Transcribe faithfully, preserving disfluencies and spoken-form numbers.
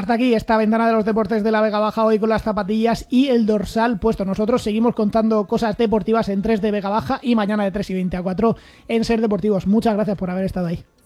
hasta aquí esta ventana de los deportes de la Vega Baja, hoy con las zapatillas y el dorsal puesto. Nosotros seguimos contando cosas deportivas en tres de Vega Baja y mañana de tres y veinte a cuatro en Ser Deportivos. Muchas gracias por haber estado ahí.